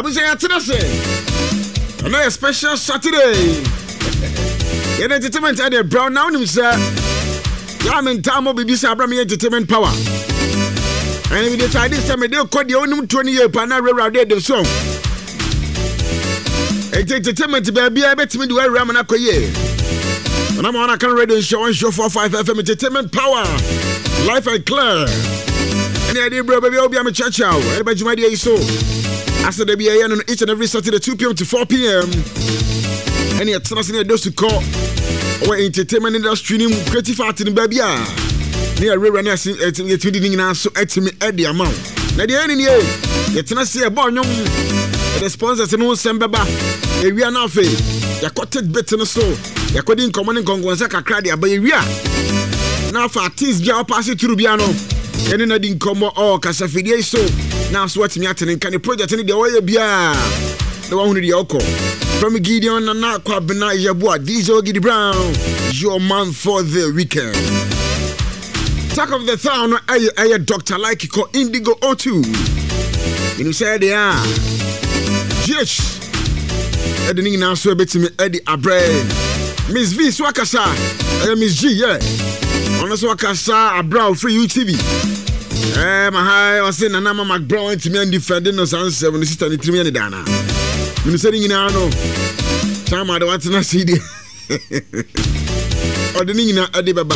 abusa ya tena se ana special Saturday yene entertainment ade brown now nim say ya men tamo bibisa abram entertainment power and we dey try this time dey call the only 20 year pa na rewrite dey song entertainment baby I bet me do ram na koye and I'm on a can radio show on show 45 FM entertainment power life and clear and the idea bro baby obi am church out everybody juma dey so as the be here on each and every Saturday 2 p.m. to 4 p.m. and it's not in those to call our entertainment industry creative art in baby near rerun as it now so at me at the amount now the end it's not say about the sponsors no send baba we are now fe ya quoted better no so ya coding common gongonza kakra dia ba we now for artists bia pass through bia no ene na din komo all kasafidie so now so what me atene kan project ni de way bia the one who dey okọ from Gideon and na kwabena yeboa Diesel Gidi Brown your man for the weekend. Talk of the town a Dr. Like called Indigo O2 you say they are GH Eddie now so bet me Eddie Abre Miss V Swakasa Miss G yeah on Swakasa Abra free UTV my high was saying Nana McBrown to me and defending us on 73 million dana you say you know time I don't want to see the or the nina Eddie Baba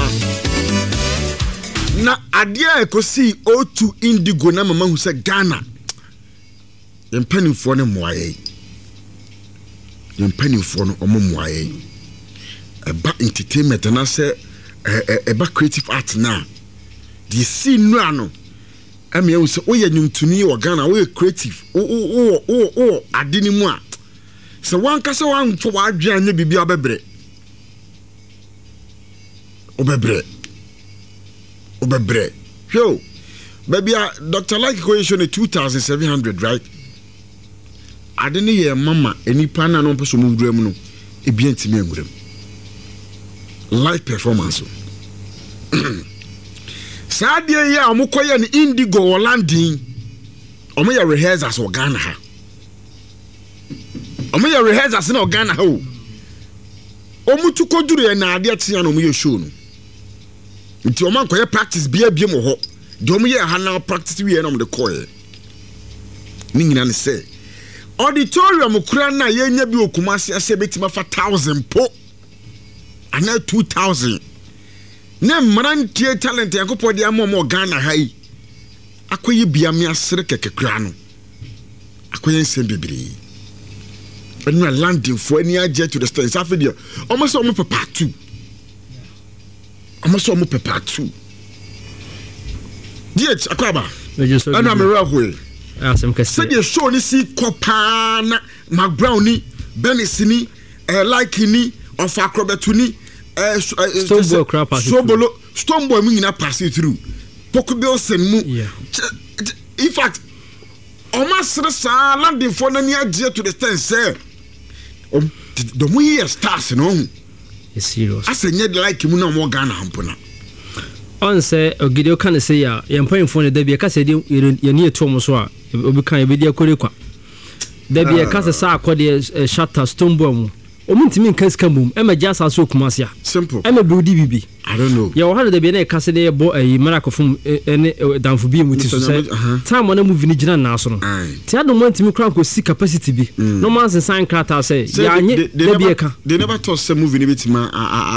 na adia ekosi O2 Indigo na mama hu se Ghana yempanimfo no moaye yempanimfo no omomoaye eba entertainment na se eba creative art na the scene no ano am ye se oye nyumtuni wo Ghana wo creative o adini mu a se wan kase wan fo wadwe anya bibia bebre obebre yo baby Dr. Like equation 2700 right adeni ye mama enipa na no peso mu wura mu no ebiantimi angurem live performance saadie ye amokoye ni Indigo landing omo ye rehearsals o Ghana ha omo ye rehearsals na o Ghana ha o omutu koduru ye na ade atia na omo ye show no nti omo ankoye practice bia mo ho de omo ye ha na practice we na omo de koye ni nyina ne say auditorium kura na ye nya bi okumase ase betima fa 1000 po ana 2000 na marantie talent yakopo de amomo Ghana hai akoye bia me asere kekekura no akoye nsem bibiri enu landing for any age to the stance afedia almost omo papa 2 DH akwaba ana mera hoye asem kase said the show ni si kopa na McBrown ni Benis ni Like ni of Acrobat ni Stoneboy mu nyina pass through Pokubil sen mu in fact almost sa landing for na ni age to the stance say the mu here stars no is serious asenye Like mu na mo Ghana hampona on say ogidio kan say ya yempan phone da bia kase de ye ne eto so a obi kan ye be dia kore kwa da bia kase sa akode shatter Stoneboy mu omuntimi nkanska mum e maja sa so kumasia simple e me brodi bibi I don't know ya wo hanu da bia na kase de bo ayi marakofum ene danfo bi muti so say time na movie ni gina na so no ti ado montimi kran ko si capacity bi no man san krata say ya anye da bia ka they never thought say movie ni betima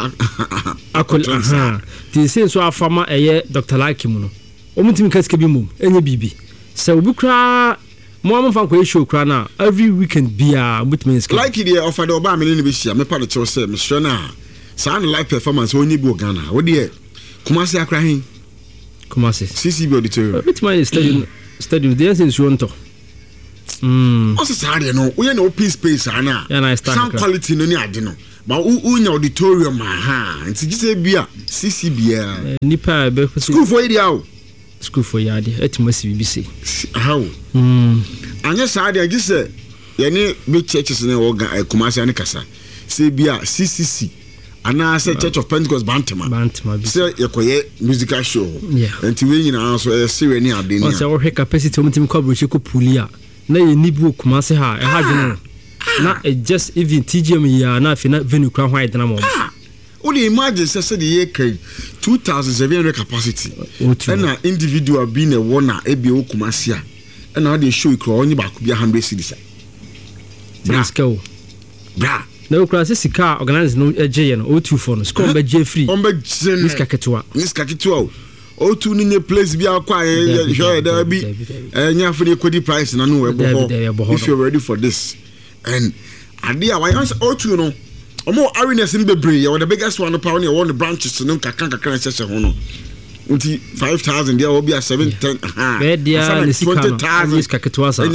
akola ti say so afama eye Dr. Like mu no omuntimi kaska bi mum enye bibi say obi kra mo am fan ko show kra na every weekend bia mutimi ska Like the offer the oba me ni be shia me pa the cho say me sure na sound live performance only bi Ghana wo de Kumasi akra hin Kumasi CCB auditorium mutimi stadium there since you want to also say no we na open space ana sound quality no ni ade no but unya auditorium aha nti gise bia CCB nipa be school for area school for yadi etimasi BBC how anya saade gise ye ni be churches na wo Kumasi ani kasa say bia CCC ana say Church of Pentecost Bantama say yekoye musical show nti we nyina so serious ni ade ni o say wo capacity omutim kwabrochi ko pulia na ye nibu Kumasi ha e ha dwene na just even TGM ya na afi na venue kra hwan dena mo only imagine say the year 2700 capacity and an individual being a one ebi o Kumasi a and now they show kra only ba ku bia 100 cedis bra na okra se sika organize no eje no o2 for no score be je free niska ketwa o2 ni nye place bia akwa hwe da bi nya free kodi price na no we bo if you're ready for this and adia why o2 no omo awareness in bebre you the biggest one power you want the branches no kakran sese ho no unti 5000 there will be a 710 dia ni sika 20000 niska ketwa sa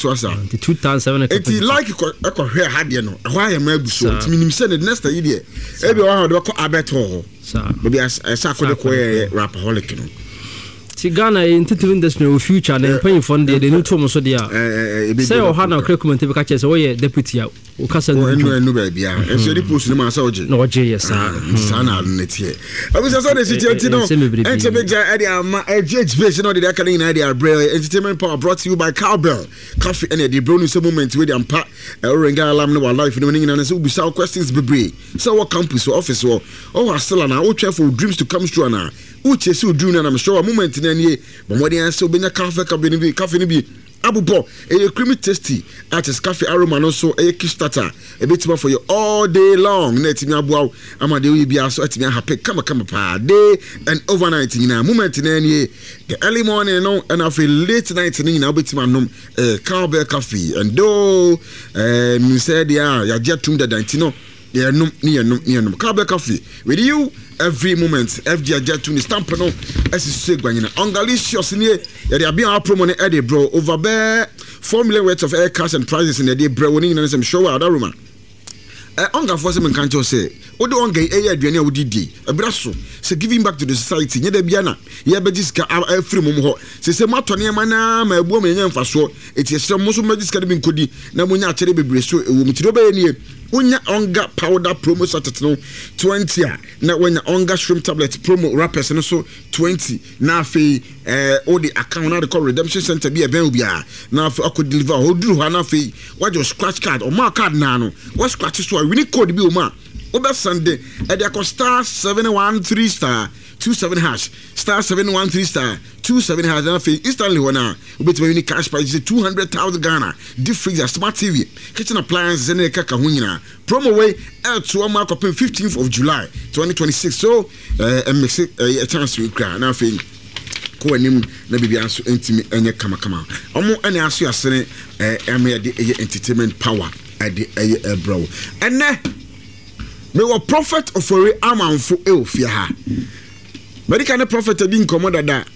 2700 it like ko hwe ha de no ho aye ma buso minim se the next year there e be one de ko abeto sa maybe asa ko de ko rapaholic no Ghana into industry of future and paying for the new Thomas Sodia. Say, or Hannah Crackerman to catch away deputy out. Castle no baby, and so the post in my soldier. No, yes, son, net here. I was a son of city, and to make a judge version of the Academy idea, Braille Entertainment Power brought to you by Cowbell Coffee and the bonus moment with them pat Orenga alumni life in the morning and so be some questions be so what campus or office or still an old cheerful dreams to come true now. Uche so drew and I'm sure a moment in any but what the answer being a coffee be abubo a creamy tasty artist coffee aroma and also a kickstarter a bit more for you all day long net in abuau amade we be also at me happy come pa day and overnight in a moment in any the early morning no and I feel late night in a bit man Cowbell coffee and do me said ya jet tum the dantino yeah no Cowbell coffee with you every moment FG Ajatuni stamp no as is say gwanyina ongalicious ne ya dey bia promo ne e bro over bear 4 million worth of air cash and prizes in the day bro woni na some show out room onga for some kan say wo de onga aduane a wo didi abraso say giving back to the society nye da bia na ye bejiska afri mum ho say matone ma na ma abuo me nya mfaso etiesere mo so magiska de bi nkodi na mo nya akere bebre so ewo mutiro be ne unya onga powder promo satet no 20 na wenya onga shrimp tablet promo wrappers no so 20 na fe all the account na the call redemption center be ben obia na fe akọ deliver ho duru ha na fe what your scratch card or mark card na no what scratch so we need code bi o ma oba Sunday e dey star 713 star 27 hash star 713 star 27 hash na fe instantly wana obetime unique cash prize 200,000 Ghana deep freezer smart TV kitchen appliances and kaka ho nyina promo way to mark up 15th of July 2026 so mix a chance to cry na fe ko anim na bibia so entimi enye kama omo ene aso asene eme de entertainment power ade bro ene me wo prophet of ori amanfo eofia ha medical prophet didn't come that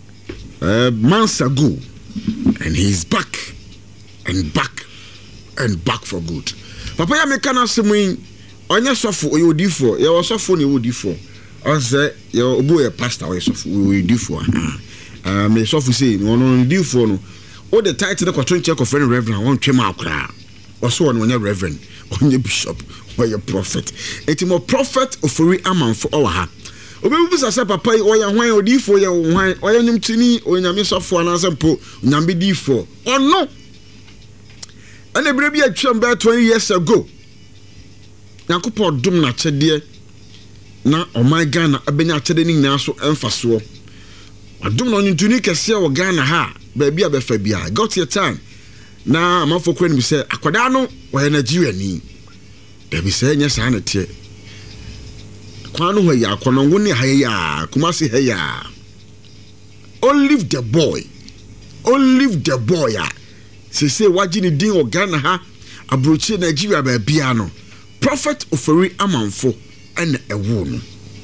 months ago and he's back and back for good. Papa ya me kana semuin onye sofo oyodifo ye wo sofo ne wodifo onse ye obo ye pastor we sofo we difo me sofo say no no difo no o the title the control check of reverend won twem akra oso won onye reverend onye bishop or your prophet etimo prophet ofori amanfo o ha obebu sasa papa oya hwan odifo ye hwan oya nyumtini onyame sofo anasempo nyambe difo ono ane bre bi atwam ba 20 years ago Nyankopɔ dom na kyɛdeɛ na ɔman Ghana abenya kyɛde ni nyina so emfaso adom no ntuni kɛse wɔ Ghana ha ba bia befa bia got your time na amafo kwan bi sɛ akwada no wɔ Nigeria ni da bi sɛ nya saa na tie kwan no hɔ ya akɔno ngo ne ha ya Kumasi ha ya olive the boy ya se waji ni din wɔ Ghana ha abrochi Nigeria ba bia no prophet ofori amanfo ene ewo no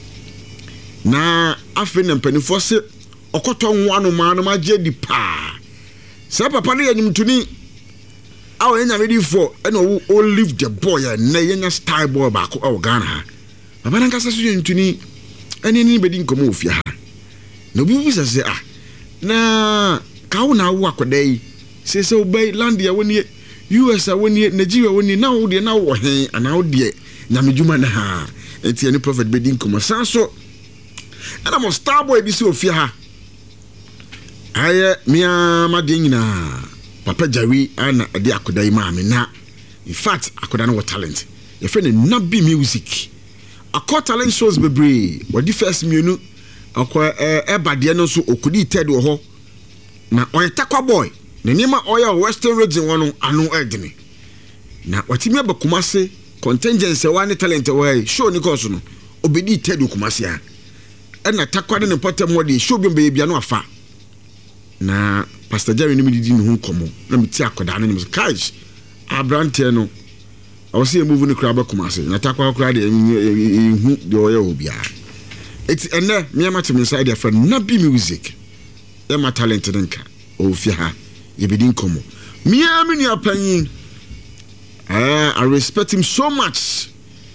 na afi na mpanifo se okoto nwa no ma no magye di pa se papa no yanyimtuni awo enya ready for ene o live the boy na yenya style boy ba ko o Ghana ha papa na nkasa so yanyimtuni ene ni bedi nkomo ofia ha na obi bisa se na kawo na wo akodai se obey land ya woni US woni Nigeria woni na wo de na wo hen ana wo de nyamedwuma na ha enti any prophet bedin komo sanso ana mo star boy bi se ofia ha aye mia ma de nyina Papa Jerry ana ade akoda yi ma me na in fact akoda no talent your friend Nabi Music akọ talent shows bebre wadi first mienu akọ ebade no so okudi ted wo ho na oyetakwa boy na nima oya western region wono anu edini na watimi abakumase contingency one talent way show ni course no obedi ted kumase a na takwa de ne potem wodi show bi bia no afa na Pastor Jerry ni mi didi ne ho komo na mi ti akoda no ni cash abrante no I was see moving the crab kumase na takwa crowd hu de oya obia it's ene me am to inside their friend Nabi Music e ma talented nka o fi ha ye be din komo me am ni apanyin I respect him so much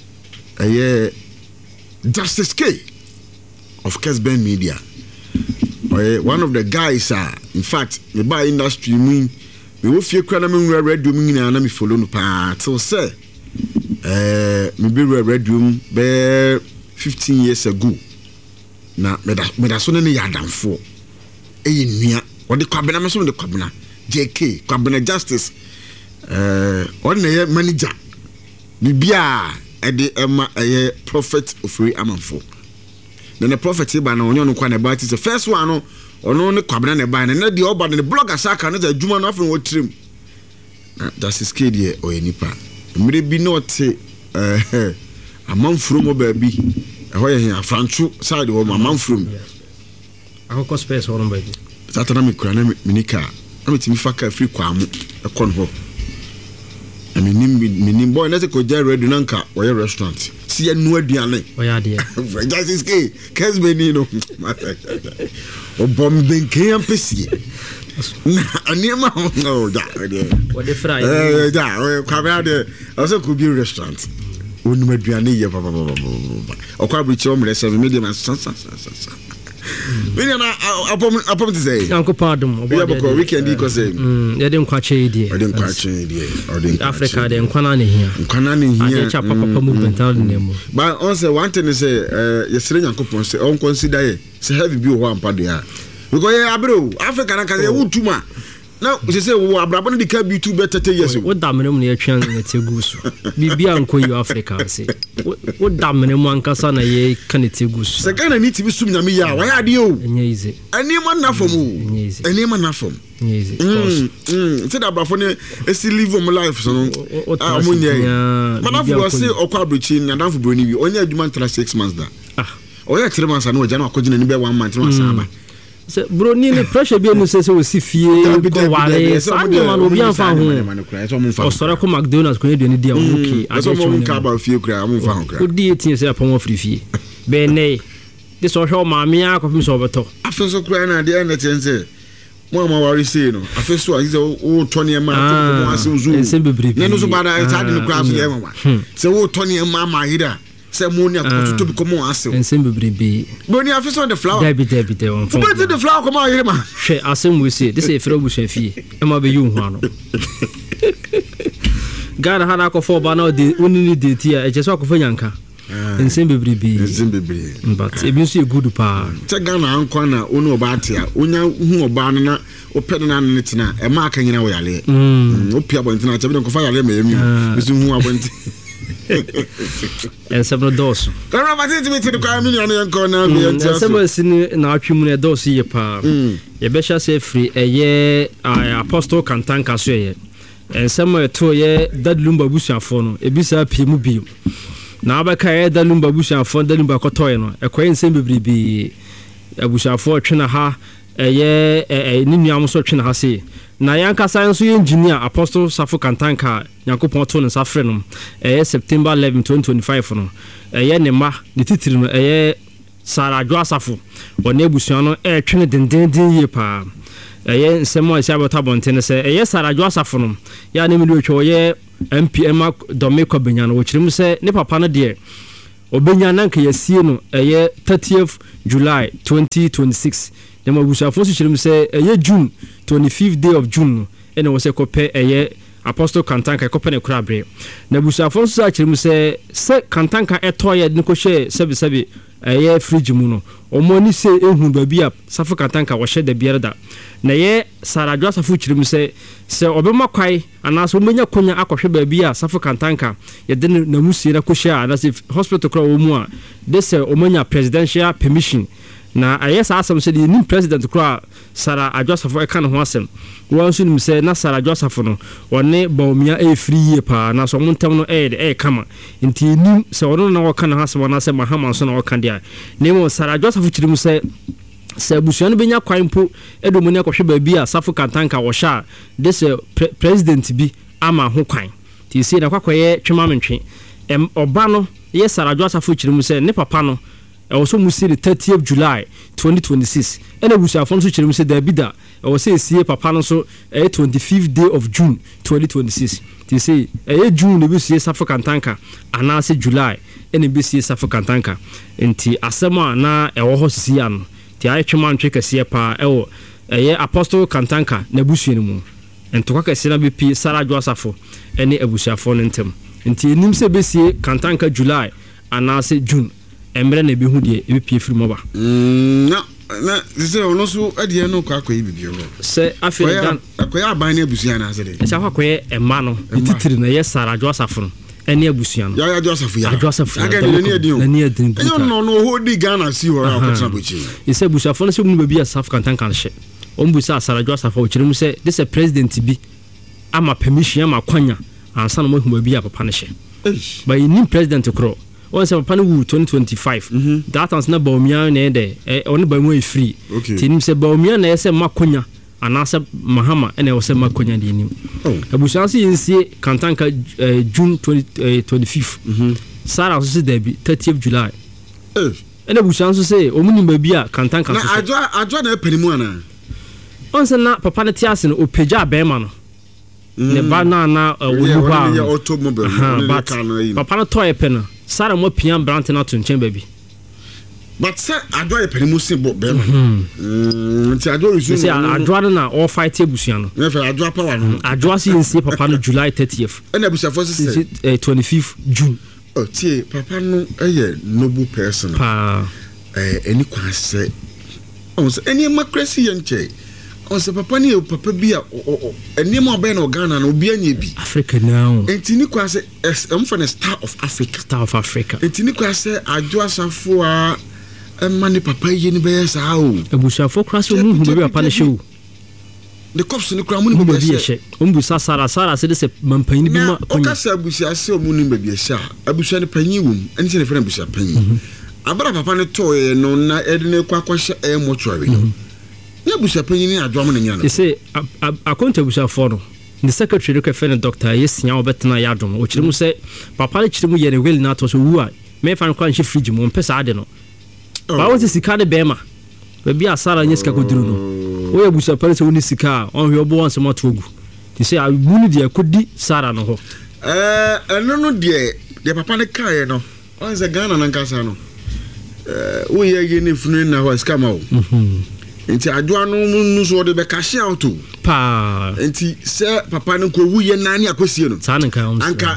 Justice K of Kesben Media one of the guys in fact me buy industry me wo fie kra na me nwura radio me nyina na me follow no pa till say me be radio be 15 years ago na me da so ne yadamfo nua wode kwabena me so de kwabena JK kwabena Justice on na manager bibia de ema prophet ofri amanfo na prophet ba na onyo no kwa na ba ti first one no ono ne kwabena ne ba na de oba ne blogger saka na za juma no afin wo trim na Justice K de oyenipa mire bi no te amanfro mo ba bi hoye afranchu side wo amanfro akoko space wo no ba bi satana me kura na minika na metimi faka free kwa mu ekon ho minim boy na se ko ja ready nanka oye restaurant si ya nu aduane oya de Justice K Kesbeni no o bomben ke ampesi na anima no da what the fry da kwabra de also could be restaurant onu aduane ye papa okwa brichi o mre 7 medium sa Million upon to say, Uncle Pardon, weekend because they didn't quite cheat. I didn't quite cheat. Africa, then Kwanani here. Papa movement out in them. But also, one thing is, yesterday, Uncle Pon say, on consider say heavy view one party. Because Africa can would too much. Now, she say, "Oh, Abraham, the can be too better 10 years ago." What damn near chance at your goose? Be uncle you Africa say. What damn one casana ye can it goose? Second, I need to be soon. Why are you? Easy. Any man not from you. Any man not from. Easy. Said Abraham, I still live on my life. So, I'm on here. But I was say, "Okwa Brichin and Danfu Bruni, only a human 6 months that." Oh, yeah, 3 months. I know. Jana couldn't any 1 month. Se bro ni ne pressure bi enu se si fie ko wale sanye man obi anfa ho o sora ko McDonald's ko ne dia okay aso mo ka ba fie kura am fa ho kura ko di etin se apon afri fie be ne de so hwe ma me akofim so beto afeso kura na de na tense mo ma wari se no afeso a o toni e ma ko mo ase uzu ne no so bada sa de no kura so ye ma se o toni e ma hira se mo ni akoto bi ko mo ase ensem bebrebe bo ni afeso the flower Debbie on for the flower ko ma hira ma hwe asem we say this e fere obusu afie e ma be yu hu ano Ghana hana ko for ba na de onini de ti a e je so akofo nyanka ensem bebrebe but e bi so e good pa te Ghana anko na onu oba ate a onya hu oba no na opede na ne tina e ma aka nyina wo yale opia bontina che bi ko fa yale ma yemi bisu hu abonti and several doors. Come on, but it's the communion and corner. Some sin na atwum doors ye pa. Ye be sha say free eye apostle kantanka so ye. And some to ye dadlumba busuafo no e bisa piemu bi. Na abaka ye dadlumba busuafo dadlumba kotoye no e koyen sem bebribi abusuafo twena ha eye ni nuam so twena ha se. Na yanka science engineer apostle Safo Kantanka Yakopon to ne safre no September 11 2025 no ne ma ne titiri no Sarah Joasafo wona ebusuan no twene dendenden ye pa nsemo a siabota bonte se Sarah Joasafo no ya ne mi do twa ye MPM Domeko Benyano wo chirim se ne papa no de Obenyana nka yasie no 30th July 2026 dem abusuafo so chirim se June 25th day of June ene wo se kope Apostle Kantanka kope ne kurabre na abusuafo so chirim se Kantanka etoye ne ko hwe sebi ɛyɛ fridge mu no ɔmo ni se ehu baabi a Safo Kantanka wɔhyɛ da biara da na yɛ Sarah Joseph kyerem sɛ ɔbɛma kwai anaasɛ ɔmenya konya akɔhwɛ baabi a Safo Kantanka yɛde na musie na kɔhyia anaasɛ hospital kora wɔ mu a de sɛ ɔmenya presidential permission na ɛyɛ saa asɛm sɛ nim president kora Sarah Joseph ɛka ne ho asɛm wɔn nso nim sɛ na Sarah Joseph no wɔne Bawumia free yie paa na so ɔmo ntam no kama nti nim sɛ ɔno na wɔka ne ho asɛm anaasɛ Mahama nso na wɔka deɛ na mo Sarah Joseph kyerem sɛ abusua no benya kwan po edomu ne akɔhwɛ baabi a Safo Kantanka wɔhyɛ a de sɛ president bi ama ho kwan ti sɛ na kwakɔyɛ twema mentwe ɔba no yɛ Sarah Joseph kyerem sɛ ne papa no ɛwɔ so mu si the 30th July 2026 ɛna abusuafo nso kyerem sɛ da bi da ɛwɔ sɛ esie papa no so 25th day of June 2026 ti sɛ June ne bi sie Safo Kantanka anaasɛ July ɛna bi sie Safo Kantanka nti asɛm a na ɛwɔ hɔ sisi ano ti ayɛ twema ntwe kɛseɛ paa ɛwɔ Apostle Kantanka na abusua no mu ntokwa kɛseɛ na bepi Sarah Joseph ɛne abusuafo no ntem nti enim sɛ besie Kantanka July anaasɛ June emre na ebehu de ebepie firi moba na se ono so ade no kwakoyi bibio se afegan akoya aban na abusua na ase de se kwakoye ema no titiri na ye Sarah Joseph no ene abusua no ya Joseph ya Joseph aga ni adin na ni adin no hodi Ghana si ho akotena bochi ise abusua no se mu babi a Safo Kantanka hye ombusa Sarah Joseph o kyerem se this president bi ama permission ama kwanya ansa na mo hu babi a papa no hye ba yin president kro once papa no wu 2025 that one's na Bawumia na de on ba mu free tinim se Bawumia na yese makonya anasa Mahama ene wose makonya de nim abusuan se yinsie Kantanka June 25 Sarah so se bi 30th July ene abusuan so se omuni ba bi a Kantanka so na adwa na panimu ana once na papa no tiase no opeja abema no ne ba na wo ba papa no toy pe no Sarah mo pian brant na to nchen baby but say adwa panimu se bo be ma nti adwa resume say adwa na all fight abusua no na fa adwa power no adwa se nsi papa no July 30th and abusua for say 25th June tie papa no noble person pa any kwase on say any democracy yenche on say papa ni papa bi a any mo be na Ghana na obi anya bi Africa now enti ni kwase for the star of Africa enti ni kwase adwo asafo a mani papa yi ni be sa o abusafo kraso mu hu be papa ne show the cops ni kra mu ni be she ombusa Sarah se de se mampanyi bi ma konya o ka sa abusia se o mu ni be bi sha abusia ni panyi wum eni se ne frɛ abusia panyi abara papa ne to no na edine kwakwahye mortuary no ya busa panyi ni adwom ne nyana say akonta busa for no the secretary ka fene doctor yesia obetena ya adwom o kyeremu se papa le kyeremu ye ne wel na to so wu a me fa nkwa nhye fridge mo mpesa ade no ba wo sika de bema ba bia Sarah nye sika koduru no wo ya busa pare se woni sika on hwe obo won se motogu ti say abunu de akodi Sarah no ho eno no de papa ne kae no on ze Ghana na nkasa no wo ye ne funu na ho sika ma wo enti adwa no mu so de be cash out pa enti se papa no ko wuye nani akosie no anka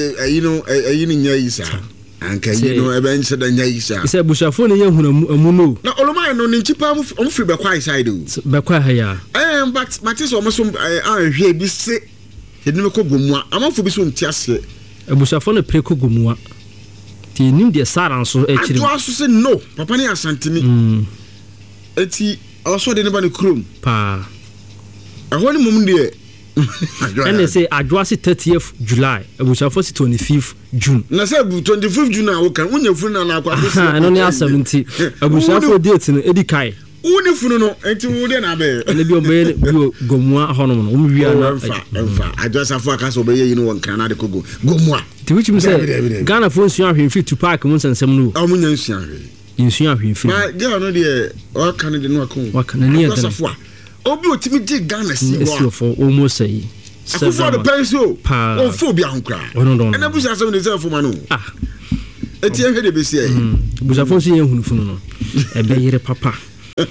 ni nyai sa anka ebe nse da nyai sa se bushafo ne yehuna amu no na oloma no ni chipa mu free be kwai side o be kwai ha ya but matis o mo so ahwe bi se edime ko gomua amafo bi so ntiase bushafo ne pre ko gomua ti nim de Sarah so ekiri adwa so se no papa ne asantimi eti also de neba ne krom pa ahoni mum de and say adwa se 30th July abusafo se 25th June na say 25th June na wo kan unya funu na akwa so no ne 70 abusafo date no edi kai uni funu no enti wo de na be ene bi o be bi gomua hono no o wi ana enfa adwa safo aka so be yi no won kan na de kogo gomua ti which me say Ghana for nsu ahwe fit to park mun sansam no o munya nsu ahwe insu ahwe fit ma girl no de o kan de no akon wa kan ne ya safo obi otimi je Ghana si wo for almost say for the pencil o fo bi ahonkra ena busa asem de say fo ma no eti ehwe de be si e busa fo si ehunu funu no e be yire papa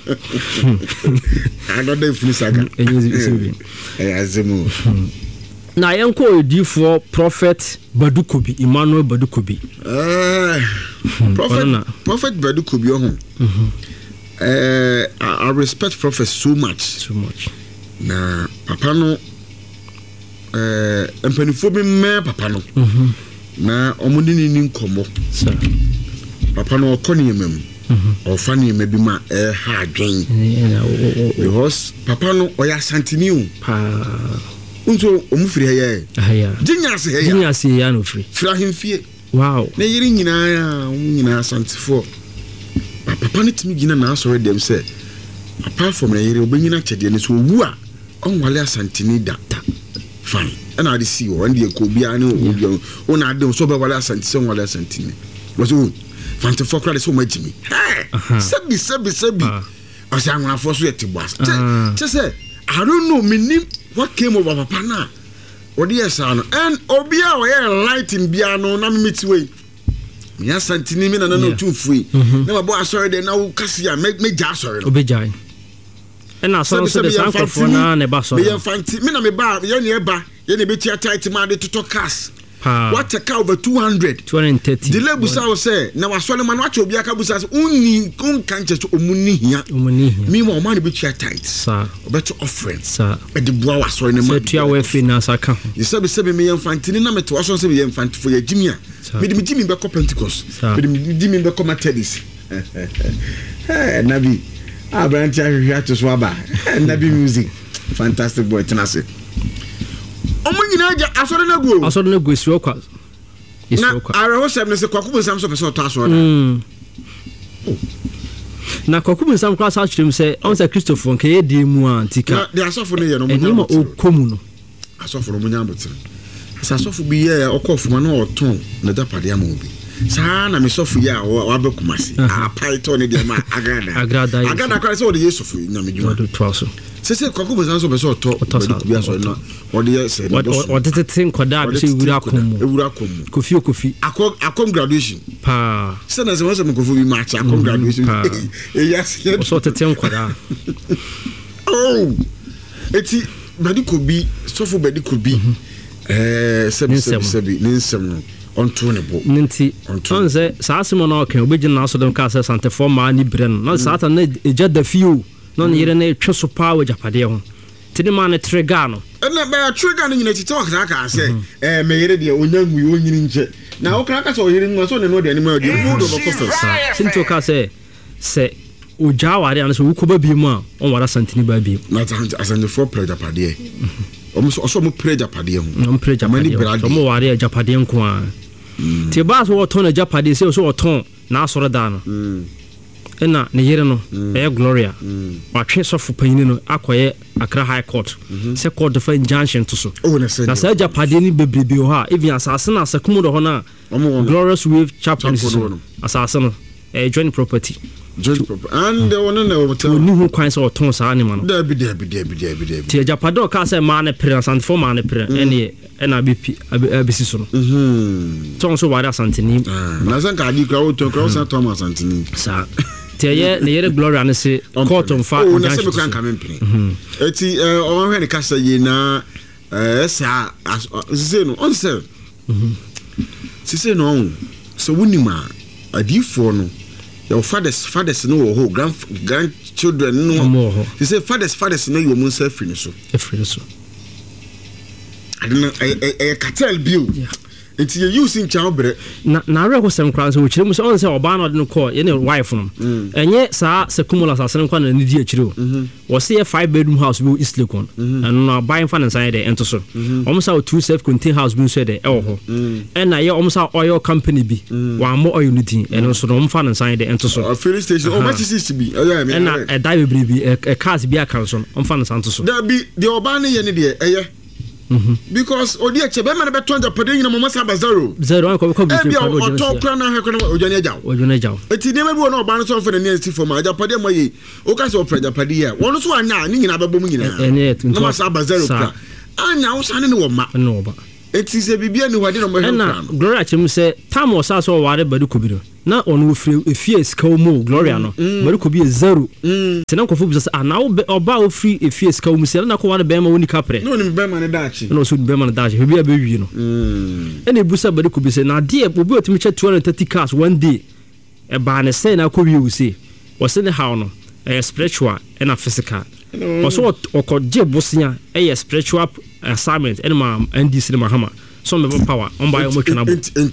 another funu saga enye azemu na yenko edifo prophet Badukobi Emmanuel Badukobi prophet Badukobi I respect prophet so much na papa no empanifo bi me papa no na omudi ni nkomo papa no okoni emem ofani emebi ma ha adwen because papa no oya santini o unso omufiri heye jinyase ya no free frahimfie wow na yiri nyina santifo papa no timi gina na asore dem say apart from na yiri obenyina chede ne so owu a onwale asantini da fine and I see you and the Kobia no on I don't so be wala asantini wala asantini was o fanti for credit so much me sebi I say I'm going to force you to boss just say I don't know me what came over papa na or the son and obia we lighting biano na meet way me asantini me na no too free na boy sorry dey now kasia make ja sorry obejai and so the sanko for na ne ba so me fanti me na me ba ye ne ba ye ne beti tight ma de to cars what a cow over 230 the lebu say say na wasole man wacha obi aka busa say unni kun kanche to omuni hia me mo man be tia tight sir beto offering sir e de boa wasole ne man tia we fi na saka you say me infantini na meto waso say me infant for ye jimia me de jimi be ko Pentecost me de jimi be ko Methodist nabi abranti ahwehwa to so aba nabi music fantastic boy tenase omanyina ja asore na go esi okwa na areho sem ne se kwakubu sam so pese oto asore na kwakubu sam kwa sa chirem se on se Christopher nke ye di mu antika na de asofo ne ye no mu okomu no asofo no munya botere asofo bi ye okofuma na oton na dapade ama obi sa na me sofo ye a wa bekumase a python ne de ma agrada kwa se o de yesufu na me djuma do twaso se kwakubu sam so pese oto bi aso na o de ye se o de tin koda bi se ewura komu kofi akom graduation pa se na se mo kofi bi match akom graduation yes so tin koda oh eti Badukobi sofo Badukobi sebi ninsem no onto ne bo ninti onze saasimo na okan obegina na so dem ka sante for ma ni bren na saata na eja da fiu no ne yere na etwe so power japade ho tini ma ne trigger no na ba trigger no nyina titi okra ka se me yere de onyangu yo nyini nche na okra ka so yere nwa so ne no de anima de mo do ko fa sinto ka se oja ware an so wukoba bi mu a on wara santini ba bi na asante for play japade so mo play japade ho mo play japade so mo ware japade nko a ti ba so oton na japade se so oton na asoro da no ena ne yere no Gloria watwe so fopanyini no akoye Accra High Court se court for injunction to so na sa japade ni bebrebe ho a even asase na asakum do ho na Glorious Wave Chapel so asase no joint property and the one na hotel ni hu kwan so oton sa anima no debi ti japade o ka say man pre sant for man pre ena BP abisi so no ton so wada santini na san ka di kwa oton kwa san Thomas santini sa teye ne yere Gloria ne se court on fa na se be kan kampeni eti o hwe ne kasa yi na sa se no on se se no on so wunima adifo no your fathers no ho grandchildren no you say fathers no you mun say free so I don't know a cartel bill It's you using childbirth. Na re ko sem kran so chire mu so on say oba na de call ye ne wife no. Enye sa sekumula sa sen kwa na ni di achire o. Wo say 5 bedroom house bi East Lake. And na buying fan inside there ento so. Almost a 2 self contained house bi so there e wo ho. And na ye almost a oil company bi. Wa mo oil unity and so no fan inside there ento so. A filling station o much is to be. And na e die bebre bi e cars bi aka so on fan santo so. There be the oba ne ye ne de eye. Because Odia Chebema never turned up putting in a Momasa Bazaro. Zero, I could talk Ojanejao. It's never one of Banner for the nearest for my Japadema. Ocas or Preda Padia. One was one now, Ning and Ababumina. And yet, Momasa Bazaro. And now, son, no, it is a bibia ni wade no mo na Gloria chemu say time was so ware Badiku bi no na onu ofri efie ska mu Gloria no Badiku bi 0 tena nkofo bi say na oba ofri efie ska mu say na ko ware be ma woni kapre no ni be ma ne daachi no so be ma ne daachi bibia be wi no ene busa Badiku bi say na de obi otimi che 230 cars one day e ba ne say na ko wi u say was ne how no spiritual and a physical also okoje bosia spiritual assignment and ma NDC Mahama some of power on by emotional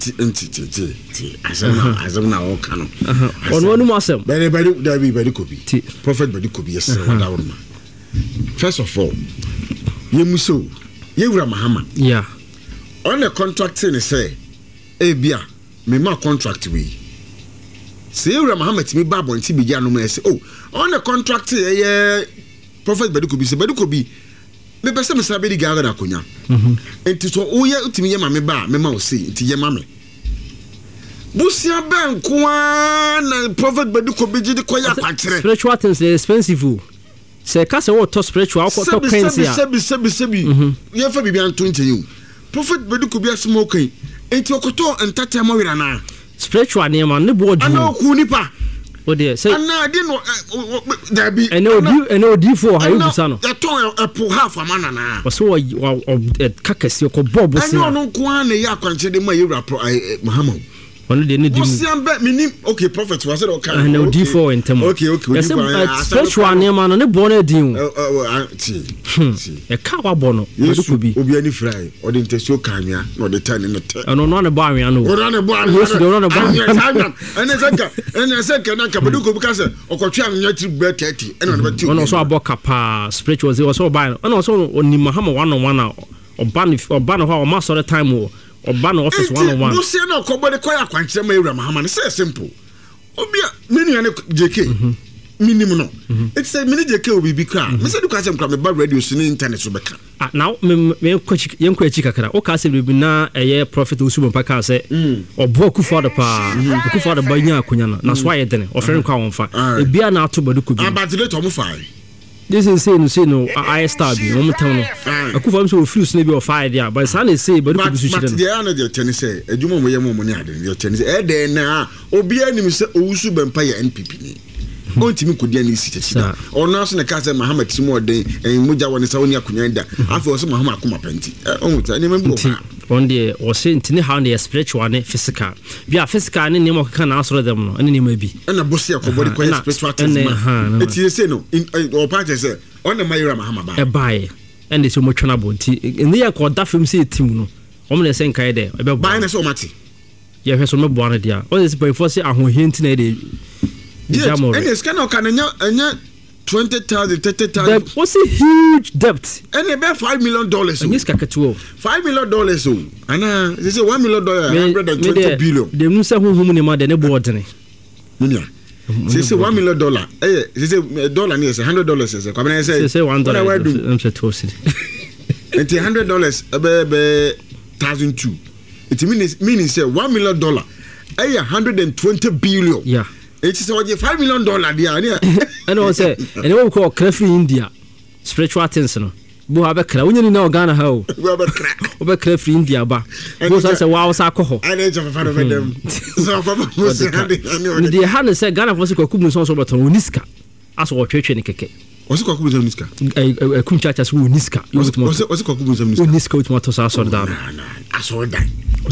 asem na o kanu on one more asem Badiku bi prophet Badiku bi yes first of all yemuso yewura Mahama yeah on the contract say bia me ma contract we say yewura Mahama ti me babo nti bi no ma say on the contract prophet Badiku bi me pese me sabe di gaga da konya enti so oye utimi ye ma me ba me ma o sei enti ye ma me busia ben kwa na prophet Badiku bi ji di koya kwakere spiritual things is expensive say ka say what spiritual ko to pensi ya sebi ye fa bibia nto nchen prophet Badiku bi asemo kan enti okoto entata ma wira na spiritual ne ma ne bo di ana ku nipa o de say ana di no dabi ene odi for ha yusa no e ton e po half amana na so kakasi ko bobo si ana no ko an ya kwanche de ma yewra Mahama ono de ne di minim okay prophet was it okay ene odi for entemo okay spiritual ne ma no ne bo na din e ka wa bo no Badiku bi obi ani fry o de ntesio kanwia no de tan ne te ono no ne bo anwia no ono ne bo anwia ene seka na ka Badiku bi ka se okotwe anwia tri be 30 ene no be ti ono so aboka pa spiritual ze so buy ono so oni Mahama one on one oba no ho o ma so the time o oba no office one on one no say no ko body koya kwankire ma yewura Mahama say simple obia menu ane JK minimum no it say mini JK obi bi kra me say du ka say me ba radio so ni internet so beka now me yenko echi kakra o ka say bi na eye prophet Osubo Mpaka say obo Akufo-Addo pa Akufo-Addo ba nya akonya na so aye dene ofren kwa wonfa e bia na ato Badiku bi but later omo fine this is say no I star bi omo town no Akufo-Addo so ofuse na bi of fire there but say na say Badiku bi so chire but there na dey tell say adwuma mo ye mo ni ade dey tell say e dey na obi anim say Osubo Mpaka ya NPP ni ontimi kodia ni sitechida ono aso na ka say Mahama timo den muja woni sa woni akonya da afi o so Mahama akoma penti onwuta ni membo on the o say ntini how the spiritual ne physical bia physical ne nemo ka na asoro dem no ene nemo bi na bosia ko body ko spiritual things ma eti say no o part say on the Mayura Mahama ba e bai ene so mo twena bonti ene ya ko da fam say tim no o mo ne say nkai de e be bai na so mati ye hwe so me bo na dia o say boy for say ahohinti na de and it's kind of anya 20,000 30,000 what's a huge debt and about $5 million and this kakatuo $5 million and they say $1 million 120 billion they no say who ni ma de ne board ne minia they say $1 million they say dollar near $100 say come and say $1 I'm say toasted and $100 be 1,002 it means say $1 million $120 billion yeah. It is $5 million there. And I say, and we call Crefree India spiritual things. No, bo have a cra. We know Ghana how. We have a Crefree India ba. Bo say wow alcohol. I need to find over them. So the hand say Ghana for say kumu so but Uniska. As what church ni keke. Was it kumu Uniska? Kum church as Uniska. Was it kumu Uniska? Uniska with motor so so down. I saw that.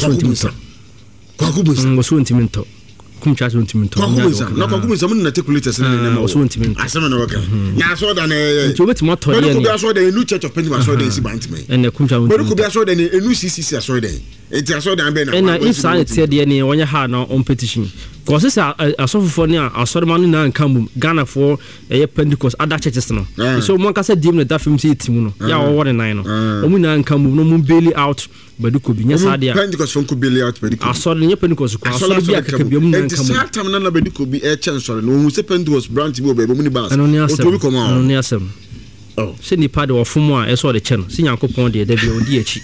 Kumu was so intimate. Kumcha so ntiminto na kwakumisa mun na calculators na na so ntiminto asema na waka na so da na nti obeti moto ye ni so da new church of Pentecost so da si bantime ene kumcha won but ko bia so da ni enu CCC so da enti so da be na ena if sa tie de ni wonya ha na on petition cause say asofofo ni asorman na nkambu Ghana for Pentecost other churches no so mo ka say dim na da film say timu no ya wo wore nan no omu na nkambu no mu bail out Badiku bi nya sadia Pentecost fon ko bail out Badiku asore nya Pentecost ko asore bi akaka bi mu na nkambu enti time na Badiku bi e chen sore no mu say Pentecost branch bi obe mu ni balance o to bi ko ma no ni asem oh se ni pa de ofumu a e so de che no se Nyankopon de da bi o di achi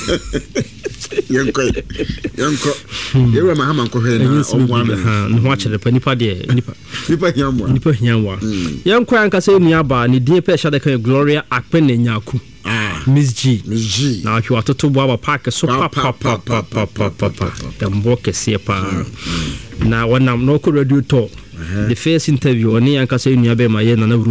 yanko yewe Mahama nko hwe na omwa no ho akere pa nipa de nipa hiamwa yanko anka se ni aba ni din pe sha de kan Gloria Akpenenyaku Miss G na ahwe watoto boa park so papa dambo kese pa na wonam no ko radio to the first interview oni anka say nua be ma ye na